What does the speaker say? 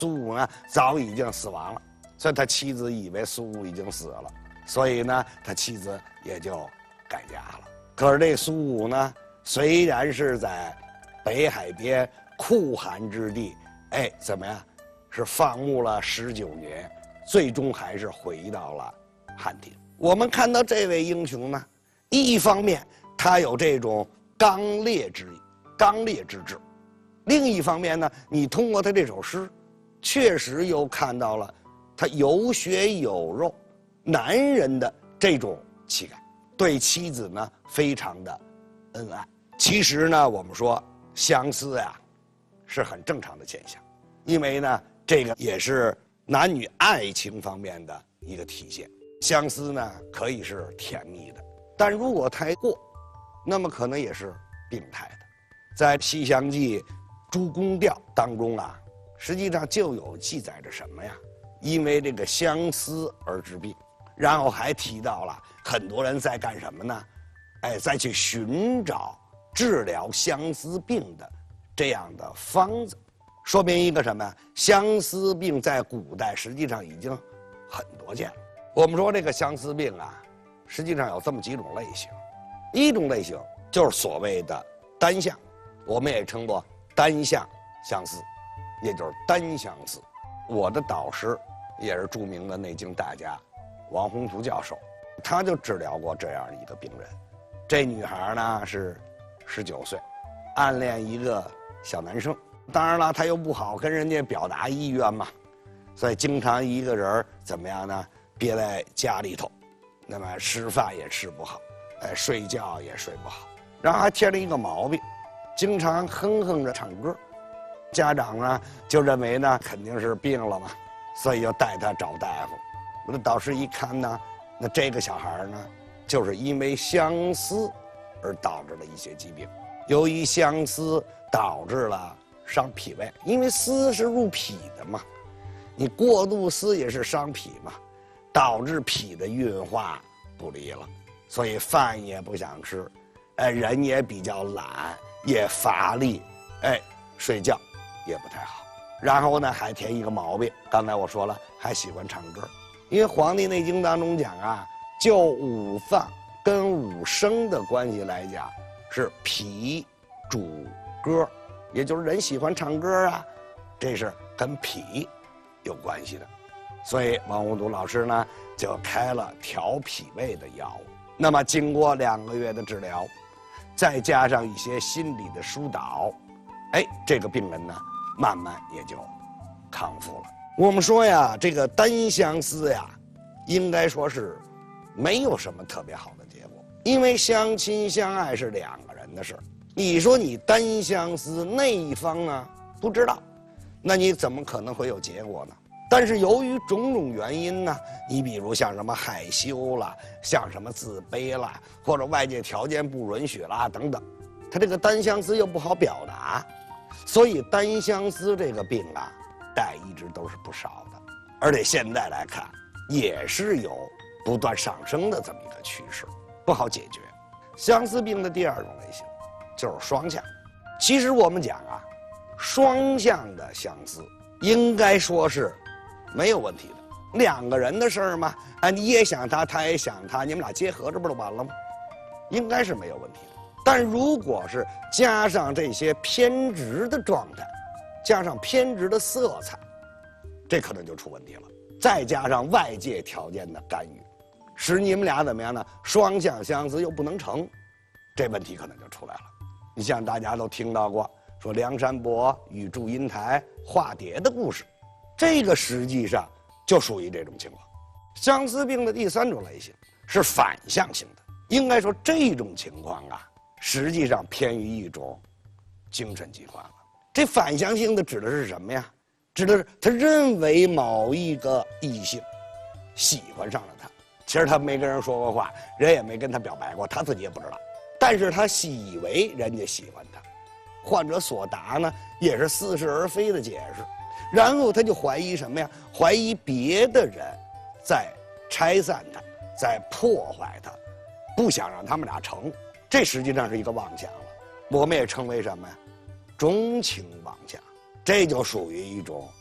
苏武呢早已经死亡了，所以他妻子以为苏武已经死了，所以呢他妻子也就改嫁了。可是这苏武呢，虽然是在北海边酷寒之地，怎么样，是放牧了19年，最终还是回到了汉庭。我们看到这位英雄呢，一方面他有这种刚烈之志，另一方面呢，你通过他这首诗，确实又看到了他有血有肉男人的这种气概，对妻子呢非常的恩爱。其实呢，我们说相思呀，是很正常的现象，因为呢，这个也是男女爱情方面的一个体现。相思呢，可以是甜蜜的，但如果太过，那么可能也是病态的。在《西厢记·诸宫调》当中啊，实际上就有记载着什么呀？因为这个相思而治病，然后还提到了很多人在干什么呢？再去寻找治疗相思病的这样的方子，说明一个什么呀？相思病在古代实际上已经很多见了。我们说这个相思病啊，实际上有这么几种类型，一种类型就是所谓的单相，我们也称作单相相思，也就是单相思。我的导师也是著名的内经大家王宏图教授，他就治疗过这样一个病人。这女孩呢是19岁，暗恋一个小男生，当然了，她又不好跟人家表达意愿嘛，所以经常一个人怎么样呢？憋在家里头，那么吃饭也吃不好，睡觉也睡不好，然后还添了一个毛病，经常哼哼着唱歌。家长呢就认为呢肯定是病了嘛，所以就带他找大夫。我的导师一看呢，那这个小孩呢，就是因为相思而导致了一些疾病。由于相思导致了伤脾胃，因为思是入脾的嘛，你过度思也是伤脾嘛，导致脾的运化不利了，所以饭也不想吃，人也比较懒，也乏力，睡觉也不太好。然后呢，还添一个毛病，刚才我说了，还喜欢唱歌。因为《黄帝内经》当中讲啊，就五脏跟五声的关系来讲，是脾主歌，也就是人喜欢唱歌啊，这是跟脾有关系的。所以王宏图老师呢就开了调脾胃的药物。那么经过2个月的治疗，再加上一些心理的疏导，这个病人呢慢慢也就康复了。我们说呀，这个单相思呀，应该说是没有什么特别好的结果，因为相亲相爱是2个人的事儿。你说你单相思，那一方啊不知道，那你怎么可能会有结果呢？但是由于种种原因呢，你比如像什么害羞啦，像什么自卑啦，或者外界条件不允许啦等等，他这个单相思又不好表达，所以单相思这个病啊，带一直都是不少的，而且现在来看也是有不断上升的这么一个趋势，不好解决。相思病的第2种类型就是双相。其实我们讲啊，双相的相思应该说是没有问题的，2个人的事儿嘛，你也想他，他也想他，你们俩结合，这不就完了吗？应该是没有问题的。但如果是加上这些偏执的状态，加上偏执的色彩，这可能就出问题了。再加上外界条件的干预，使你们俩怎么样呢？双相相思又不能成，这问题可能就出来了。你像大家都听到过说梁山伯与祝英台化蝶的故事，这个实际上就属于这种情况。相思病的第3种类型是反向性的，应该说这种情况啊，实际上偏于一种精神疾患了。这反向性的指的是什么呀？指的是他认为某一个异性喜欢上了他，其实他没跟人说过话，人也没跟他表白过，他自己也不知道，但是他以为人家喜欢他。患者所答呢，也是似是而非的解释，然后他就怀疑什么呀？怀疑别的人在拆散他，在破坏他，不想让他们俩成。这实际上是一个妄想了，我们也称为什么呀？钟情妄想，这就属于一种